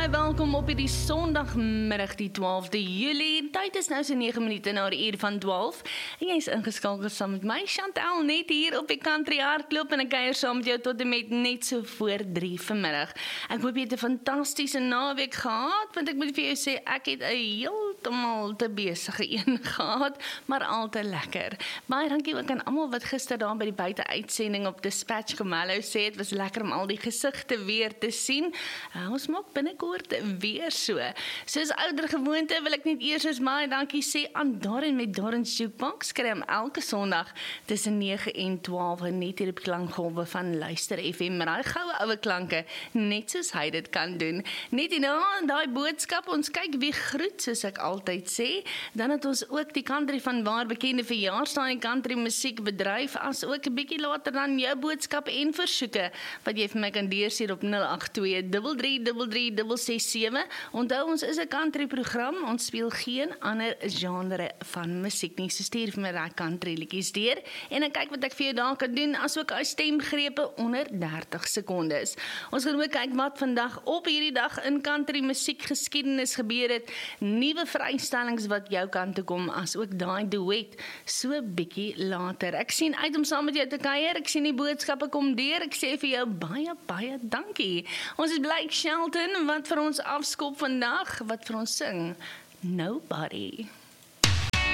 Welkom op hierdie Sondagmiddag die 12de Julie. Tyd is nou so 9 minute na die uur van 12. En jy is ingeskakel saam met my, Chantal, net hier op die Country Hardloop en ek kuier saam met jou tot en met net so voor 3 vanmiddag. Ek hoop jy het 'n fantastiese naweek gehad, want ek moet vir jou sê, ek het 'n heeltemal te besige een gehad, maar al te lekker. Baie dankie ook aan almal wat gister daar by die buiteuitsending op Dispatch kom hallo sê. Het was lekker om al die gesigte weer te sien. Ons maak binnekort weer so. Soos ouer gewoonte wil ek net eers baie dankie sê aan Darren met Darren's Jukebox. Kry elke Sondag tussen 9 en 12 net hier op klankgolwe van Luister FM. Maar daai goue oue klanke, net soos hy dit kan doen. Net hierna daai boodskap, ons kyk wie groet, soos ek altyd sê. Dan het ons ook die country van waar bekende verjaarsdae in country musiekbedryf, as ook 'n bietjie later dan jou boodskappe en versoeke wat jy vir my kan deurstuur op 082 3333 67. Onthou, ons is 'n country program, ons speel geen ander genre van musiek nie, so stuur vir my daai country liedjies deur, en dan kyk wat ek vir jou daar kan doen, asook hy stemgrepe onder 30 sekondes. Ons gaan ook kyk wat vandag op hierdie dag in country musiek geskiedenis gebeur het, nuwe vrystellings wat jou kant toe kom, asook daai duet, so bietjie later. Ek sien uit om saam met jou te kuier, ek sien die boodskappe kom deur, ek sê vir jou baie dankie. Ons is Blake Shelton, wat vir ons afskop vandag, wat vir ons sing, Nobody.